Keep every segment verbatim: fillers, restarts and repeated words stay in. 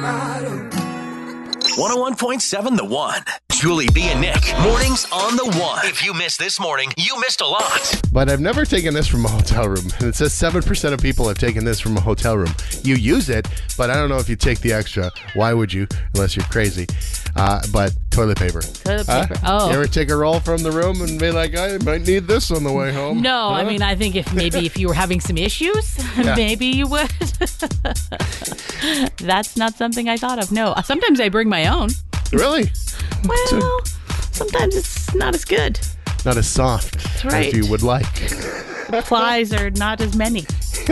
one oh one point seven The One. Julie B and Nick. Mornings on The One. If you missed this morning, you missed a lot. But I've never taken this from a hotel room. And it says seven percent of people have taken this from a hotel room. You use it, but I don't know if you take the extra. Why would you? Unless you're crazy. Uh, but toilet paper. Toilet paper. Uh, oh. You ever take a roll from the room and be like, I might need this on the way home? No, huh? I mean, I think if maybe if you were having some issues, Yeah. maybe you would. That's not something I thought of. No. Sometimes I bring my own. Really? Well, sometimes it's not as good. Not as soft That's right. as you would like. The plies are not as many.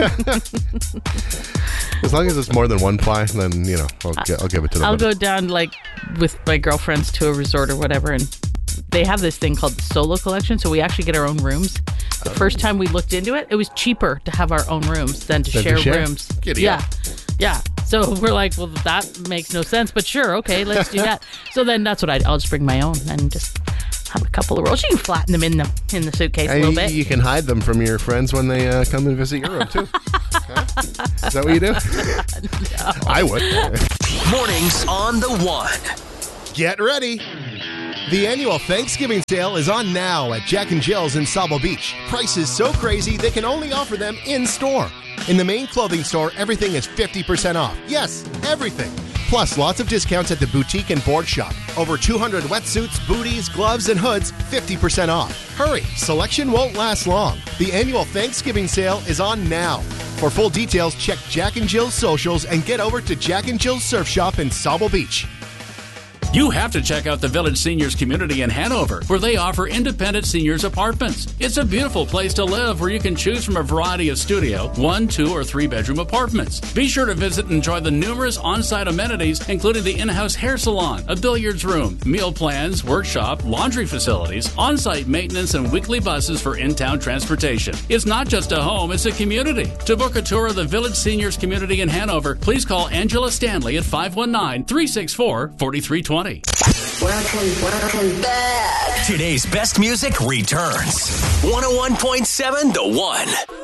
As long as it's more than one ply, then, you know, I'll, gi- I'll give it to them. I'll go down, like, with my girlfriends to a resort or whatever, and they have this thing called the Solo Collection, so we actually get our own rooms. The first time we looked into it, it was cheaper to have our own rooms than to, Than to share, share? rooms. Giddy yeah. up. Yeah. So we're like, well, that makes no sense, but sure, okay, let's do that. So then that's what I, I'll just bring my own and just have a couple of rolls. You can flatten them in the in the suitcase a And little you, bit. you can hide them from your friends when they uh, come and visit your room, too. Huh? Is that what you do? No. I would. Mornings on The One. Get ready. The annual Thanksgiving sale is on now at Jack and Jill's in Sabo Beach. Prices so crazy they can only offer them in-store. In the main clothing store, everything is fifty percent off. Yes, everything. Plus, lots of discounts at the boutique and board shop. Over two hundred wetsuits, booties, gloves, and hoods, fifty percent off. Hurry, selection won't last long. The annual Thanksgiving sale is on now. For full details, check Jack and Jill's socials and get over to Jack and Jill's Surf Shop in Sabo Beach. You have to check out the Village Seniors Community in Hanover, where they offer independent seniors apartments. It's a beautiful place to live where you can choose from a variety of studio, one, two, or three bedroom apartments. Be sure to visit and enjoy the numerous on-site amenities, including the in-house hair salon, a billiards room, meal plans, workshop, laundry facilities, on-site maintenance, and weekly buses for in-town transportation. It's not just a home, it's a community. To book a tour of the Village Seniors Community in Hanover, please call Angela Stanley at five one nine, three six four, four three two zero. Welcome, welcome back. Today's best music returns. one oh one point seven The One.